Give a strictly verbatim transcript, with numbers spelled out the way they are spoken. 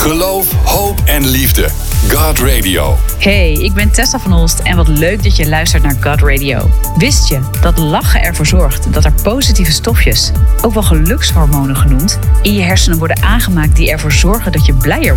Geloof, hoop en liefde. God Radio. Hey, ik ben Tessa van Holst en wat leuk dat je luistert naar God Radio. Wist je dat lachen ervoor zorgt dat er positieve stofjes, ook wel gelukshormonen genoemd, in je hersenen worden aangemaakt die ervoor zorgen dat je blijer